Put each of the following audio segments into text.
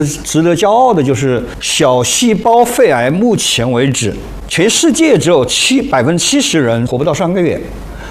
值得骄傲的就是小细胞肺癌，目前为止，全世界只有70%人活不到3个月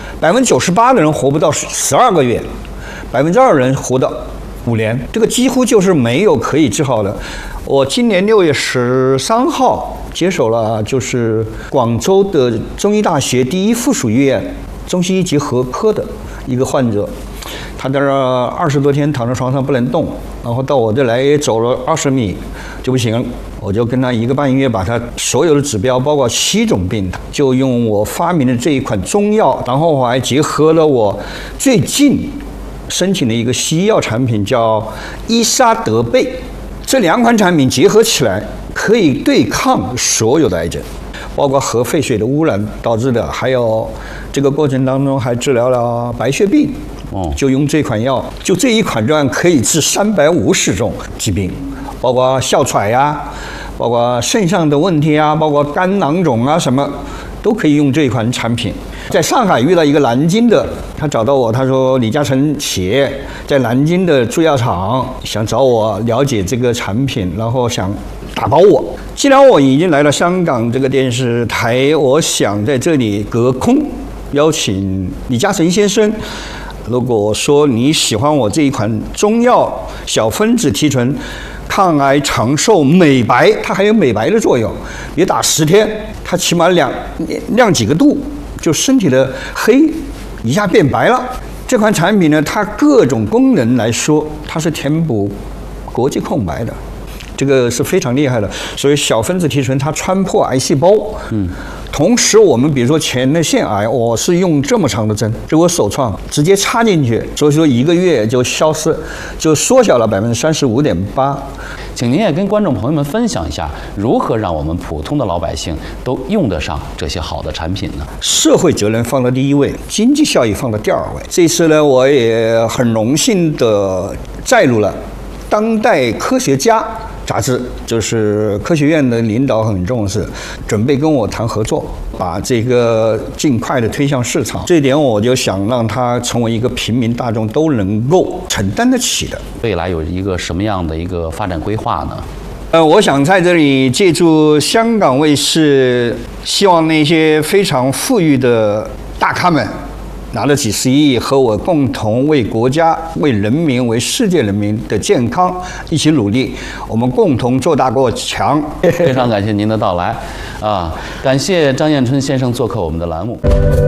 ，98%的人活不到12个月，2%人活到5年，这个几乎就是没有可以治好的。我今年6月13号接手了，就是广州的中医大学第一附属医院中西医结合科的一个患者。他在这20多天躺在床上不能动，然后到我这来走了20米就不行，我就跟他1个半月，把他所有的指标，包括7种病，就用我发明的这一款中药，然后我还结合了我最近申请的一个西医药产品，叫伊沙德贝。这2款产品结合起来，可以对抗所有的癌症，包括核废水的污染导致的，还有这个过程当中还治疗了白血病。就用这款药，就这一款药可以治350种疾病，包括哮喘呀，包括肾上的问题啊，包括肝囊肿啊，什么都可以用这一款产品。在上海遇到一个南京的，他找到我，他说李嘉诚企业在南京的制药厂想找我了解这个产品，然后想打包我。既然我已经来了香港这个电视台，我想在这里隔空邀请李嘉诚先生。如果说你喜欢我这一款中药小分子提纯抗癌长寿美白，它还有美白的作用，别打10天，它起码亮几个度，就身体的黑一下变白了。这款产品呢，它各种功能来说，它是填补国际空白的，这个是非常厉害的。所以小分子提纯它穿破癌细胞，同时我们比如说前列腺癌，我是用这么长的针，这我首创，直接插进去，所以说1个月就消失，就缩小了35.8%。 请您也跟观众朋友们分享一下，如何让我们普通的老百姓都用得上这些好的产品呢？ 社会责任放到第1位，经济效益放到第2位。这次呢，我也很荣幸的载入了《当代科学家》杂志，就是科学院的领导很重视，准备跟我谈合作，把这个尽快的推向市场。这一点我就想让它成为一个平民大众都能够承担得起的。 未来有一个什么样的一个发展规划呢？ 我想在这里借助香港卫视，希望那些非常富裕的大咖们拿了几十亿，和我共同为国家、为人民、为世界人民的健康一起努力，我们共同做大做强。 非常感谢您的到来，感谢张彦春先生做客我们的栏目。